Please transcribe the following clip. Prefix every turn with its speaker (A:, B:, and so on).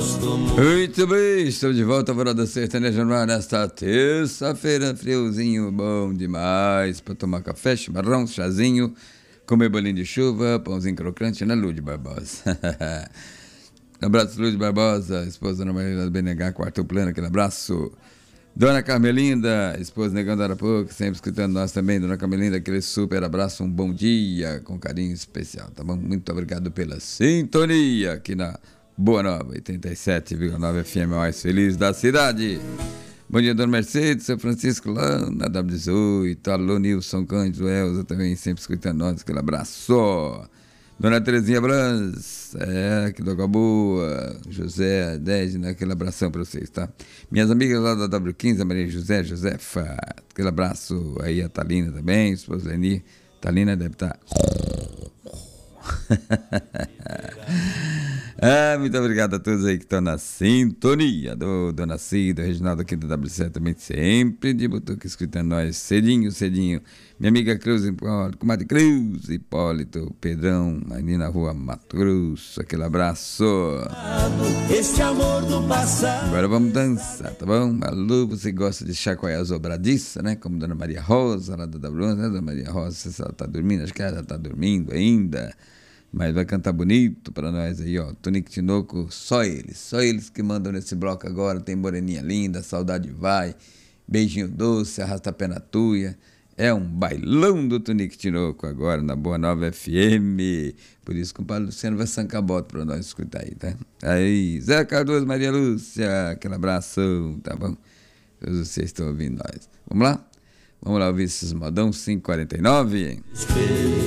A: Muito bem, estou de volta para da Sertaneja no ar nesta terça-feira, friozinho bom demais para tomar café, chimarrão, chazinho, comer bolinho de chuva, pãozinho crocante na Lúcia Barbosa. Abraço, Lúcia Barbosa, esposa da Ana Maria da BNH, quarto plano, aquele abraço. Dona Carmelinda, esposa negando Arapuca, sempre escutando nós também. Dona Carmelinda, aquele super abraço, um bom dia, com carinho especial, tá bom? Muito obrigado pela sintonia aqui na Boa Nova, 87,9 FM, mais feliz da cidade. Bom dia, Dona Mercedes, seu Francisco lá na W18, alô, Nilson Cândido, Elza também, sempre escutando nós, aquele abraço. Dona Terezinha Brans, que logo boa, José, Dégina, aquele abração para vocês, tá? Minhas amigas lá da W15, a Maria José, Josefa, aquele abraço aí, a Thalina também, esposa Leni, Thalina deve estar... muito obrigado a todos aí que estão na sintonia do Dona Cida, do Reginaldo aqui do W7 também, sempre de Butuca escutando nós, cedinho. Minha amiga Cruz, comadre Cruz, Hipólito, Pedrão, ali na rua Mato Grosso, aquele abraço. Este amor do passado. Agora vamos dançar, tá bom? Malu, você gosta de chacoalhar as dobradiças, né? Como Dona Maria Rosa, lá da W11, né? Dona Maria Rosa, se ela tá dormindo, acho que ela tá dormindo ainda. Mas vai cantar bonito pra nós aí, ó. Tonico Tinoco, só eles que mandam nesse bloco agora. Tem Moreninha Linda, Saudade Vai, Beijinho Doce, Arrasta Pé na Tuia. É um bailão do Tonico Tinoco agora na Boa Nova FM. Por isso que o Paulo Luciano vai sancar bota pra nós escutar aí, tá? Aí, Zé Cardoso, Maria Lúcia, aquele abração, tá bom? Todos vocês estão ouvindo nós. Vamos lá? Vamos lá ouvir esses modão 549.